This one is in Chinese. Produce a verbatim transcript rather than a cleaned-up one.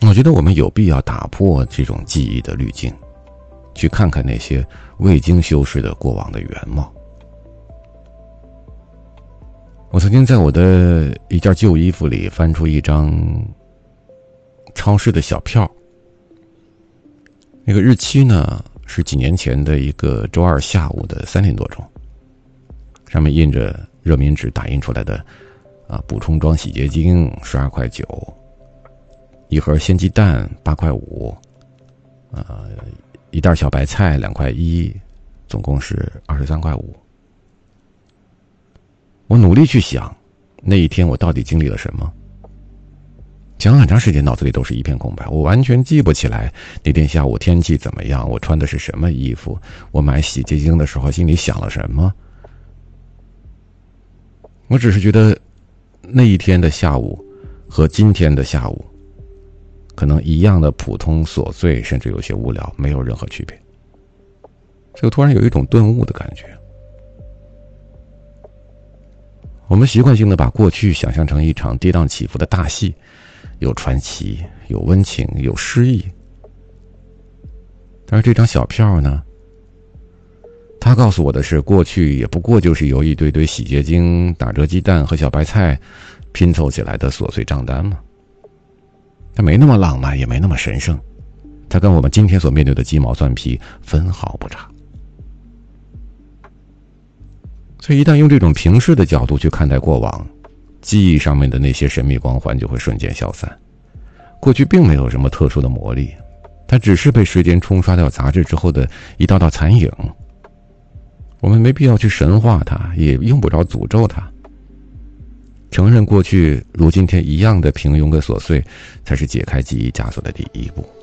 我觉得我们有必要打破这种记忆的滤镜，去看看那些未经修饰的过往的原貌。我曾经在我的一件旧衣服里翻出一张超市的小票，那个日期呢是几年前的一个周二下午的三点多钟，上面印着热敏纸打印出来的啊，补充装洗洁精十二块九，一盒鲜鸡蛋八块五，呃，一袋小白菜两块一，总共是二十三块五。我努力去想，那一天我到底经历了什么？想了很长时间，脑子里都是一片空白，我完全记不起来那天下午天气怎么样，我穿的是什么衣服，我买洗洁精的时候心里想了什么。我只是觉得那一天的下午和今天的下午可能一样的普通琐碎，甚至有些无聊，没有任何区别。所以我突然有一种顿悟的感觉。我们习惯性的把过去想象成一场跌宕起伏的大戏，有传奇，有温情，有诗意。但是这张小票呢，它告诉我的是，过去也不过就是由一堆堆洗洁精、打折鸡蛋和小白菜拼凑起来的琐碎账单嘛。它没那么浪漫，也没那么神圣，它跟我们今天所面对的鸡毛蒜皮分毫不差。所以一旦用这种平视的角度去看待过往，记忆上面的那些神秘光环就会瞬间消散。过去并没有什么特殊的魔力，它只是被时间冲刷掉杂质之后的一道道残影。我们没必要去神化它，也用不着诅咒它。承认过去如今天一样的平庸跟琐碎，才是解开记忆枷锁的第一步。